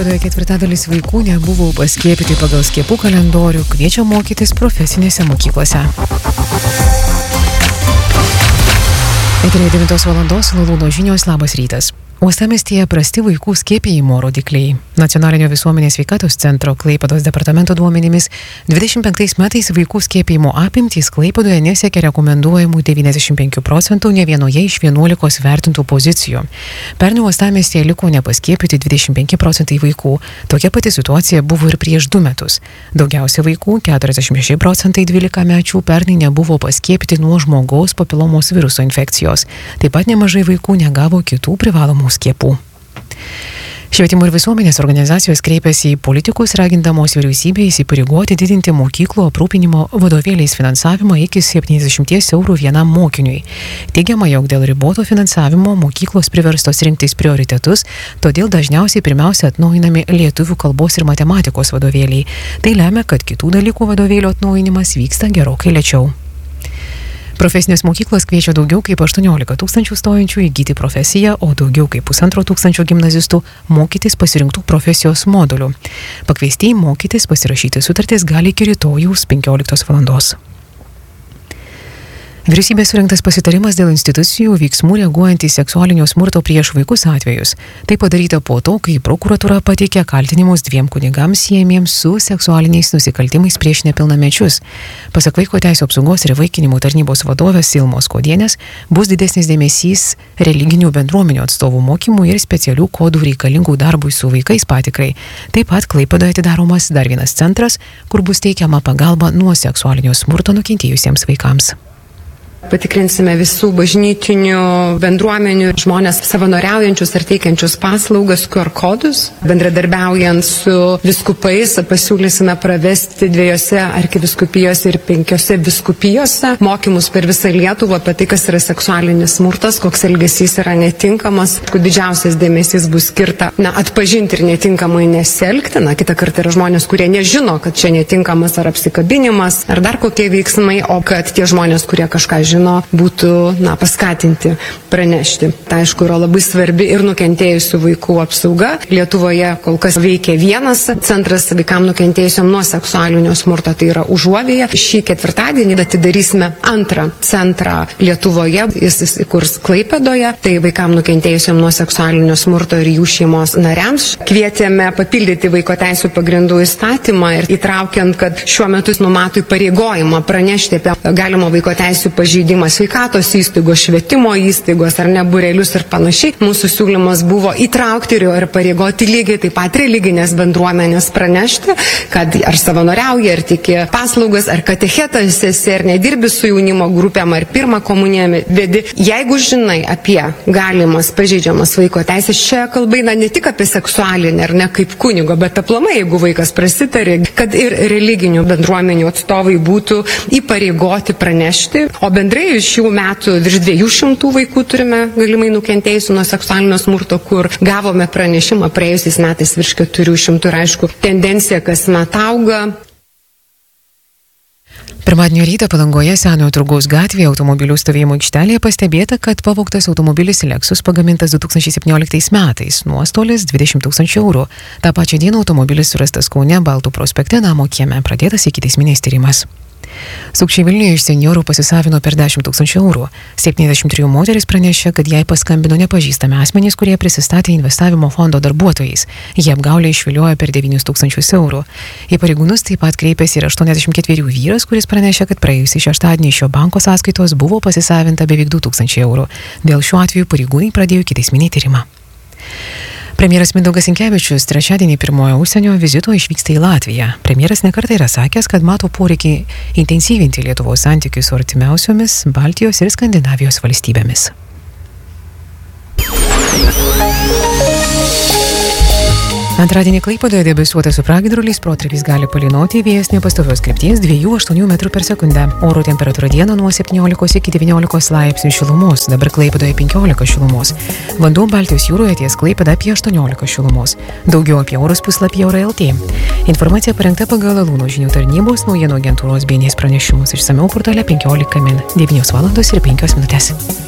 Klaipėdoje ketvirtadalis vaikų nebuvo paskiepyti pagal skiepų kalendorių, kviečia mokytis profesinėse mokyklose. Eterėje 9 valandos Lalūno žinios, labas rytas. Uostamiestyje prasti vaikų skiepijimo rodikliai. Nacionalinio visuomenės sveikatos centro Klaipėdos departamento duomenimis 25 metais vaikų skiepijimo apimtys Klaipėdoje nesiekia rekomenduojamų 95% ne vienoje iš 11 vertintų pozicijų. Pernai uostamiestyje liko nepaskiepyti 25% vaikų. Tokia pati situacija buvo ir prieš 2 metus. Daugiausia vaikų, 46% 12-mečių, pernai nebuvo paskiepyti nuo žmogaus papilomos viruso infekcijos. Taip pat nemažai vaikų negavo kitų privalomų skiepų. Švietimo ir visuomenės organizacijos kreipėsi į politikus, ragindamos vyriausybę įsipareigoti didinti mokyklų aprūpinimo vadovėliais finansavimą iki 70 eurų vienam mokiniui. Teigiama, jog dėl riboto finansavimo mokyklos priverstos rinktis prioritetus, todėl dažniausiai pirmiausia atnaujinami lietuvių kalbos ir matematikos vadovėliai. Tai lemia, kad kitų dalykų vadovėlių atnaujinimas vyksta gerokai lėčiau. Profesinės mokyklos kviečia daugiau kaip 18 tūkstančių stojančių įgyti profesiją, o daugiau kaip 1,5 tūkstančio gimnazistų mokytis pasirinktų profesijos modulių. Pakviesti mokytis pasirašyti sutartis gali iki rytojaus 15 valandos. Vyriausybės surengtas pasitarimas dėl institucijų veiksmų reaguojant į seksualinio smurto prieš vaikus atvejus. Tai padaryta po to, kai prokuratūra pateikė kaltinimus 2 kunigams siejamiems su seksualiniais nusikaltimais prieš nepilnamečius. Pasak Vaiko teisių apsaugos ir įvaikinimo tarnybos vadovės Ilmos Kodienės, bus didesnis dėmesys religinių bendruomenių atstovų mokymų ir specialių kodų reikalingų darbui su vaikais patikrai. Taip pat Klaipėdoje atidaromas dar vienas centras, kur bus teikiama pagalba nuo seksualinio smurto nukentėjusiems vaikams. Patikrinsime visų bažnytinių bendruomenių žmonės savanoriaujančius ar teikiančius paslaugas QR kodus. Bendradarbiaujant su viskupais pasiūlysime pravesti 2 arkiviskupijose ir 5 viskupijose mokymus per visą Lietuvą apie tai, kas yra seksualinis smurtas, koks elgesys yra netinkamas. Didžiausias dėmesys bus skirta atpažinti ir netinkamai nesielgti. Kitą kartą yra žmonės, kurie nežino, kad čia netinkamas ar apsikabinimas, ar dar kokie veiksmai, o kad tie žmonės, kurie kažką žino, būtų paskatinti pranešti. Tai aišku yra labai svarbi ir nukentėjusių vaikų apsauga. Lietuvoje kol kas veikia vienas centras vaikam nukentėjusiam nuo seksualinio smurto, tai yra Užuovėje. Šį ketvirtadienį atidarysime 2 centrą Lietuvoje, jis įsikurs Klaipėdoje, tai vaikam nukentėjusiam nuo seksualinio smurto ir jų šeimos nariams. Kvietėme papildyti Vaiko teisių pagrindų įstatymą ir įtraukiant, kad šiuo metu numato įpareigojimą pranešti apie galimą vaiko teisių pažeidimą sveikatos įstaigos, švietimo įstaigos ar ne būrelius ir panašiai. Mūsų siūlymas buvo įtraukti ir pareigoti lygiai taip pat religinės bendruomenės pranešti, kad ar savanoriauja, ar tiki paslaugas, ar katechetas esi, ar nedirbi su jaunimo grupėm, ar pirmą komuniją vedi. Jeigu žinai apie galimas pažeidžiamas vaiko teisės, čia kalba eina ne tik apie seksualinę ar ne kaip kunigo, bet aplamai, jeigu vaikas prasitarė, kad ir religinių bendruomenių atstovai būtų įpareigoti pranešti, o bendrai šių metų virš 200 vaikų turime galimai nukentėjusių nuo seksualinio smurto, kur gavome pranešimą praėjusiais metais virš 400 ir aišku, tendencija kasmet auga. Pirmadienio rytą Palangoje Senojo turgaus gatvėje automobilių stovėjimo aikštelėje pastebėta, kad pavogtas automobilis Lexus pagamintas 2017 metais, nuostolis 20 000 eurų. Ta pačia diena automobilis surastas Kaune Baltų prospekte namo kieme, pradėtas ikiteisminis tyrimas. Sukčiai Vilniuje iš senjorų pasisavino per 10 000 eurų. 73 moteris pranešė, kad jai paskambino nepažįstami asmenys, kurie prisistatė investavimo fondo darbuotojais. Jie apgaulę išviliojo per 9 000 eurų. Į pareigūnus taip pat kreipėsi ir 84 vyras, kuris pranešė, kad praėjusį šeštadienį iš jo banko sąskaitos buvo pasisavinta beveik 2000 eurų. Dėl šiuo atveju pareigūnai pradėjo ikiteisminį tyrimą. Premjeras Mindaugas Sinkevičius trečiadienį pirmojo užsienio vizito išvyksta į Latviją. Premjeras nekartą yra sakęs, kad mato poreikį intensyvinti Lietuvos santykius su artimiausiomis Baltijos ir Skandinavijos valstybėmis. Antradienį Klaipėdoje debesuota su pragiedruliais, protarpiais gali palynoti, vėjas nepastovios krypties 2–8 metrų per sekundę. Oro temperatūra dieną nuo 17 iki 19 laipsnių šilumos, dabar Klaipėdoje 15 šilumos. Vanduo Baltijos jūroje ties Klaipėda apie 18 šilumos. Daugiau apie orus puslapyje Ora.lt. Informacija parengta pagal Lalūno žinių tarnybos naujienų agentūros BNS pranešimus. Išsamiau portale 15 min. 9 valandos ir 5 minutės.